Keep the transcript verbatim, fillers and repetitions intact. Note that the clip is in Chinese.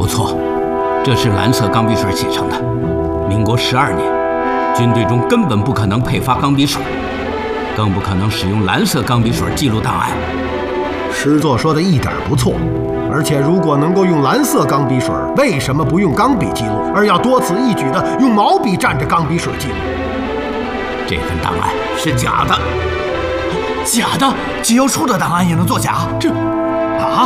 不错，这是蓝色钢笔水写成的。民国十二年，军队中根本不可能配发钢笔水，更不可能使用蓝色钢笔水记录档案。 诗作说的一点不错，而且如果能够用蓝色钢笔水，为什么不用钢笔记录，而要多此一举的用毛笔蘸着钢笔水记录？ 这份档案是假的。 假的？机邮处的档案也能作假？ 这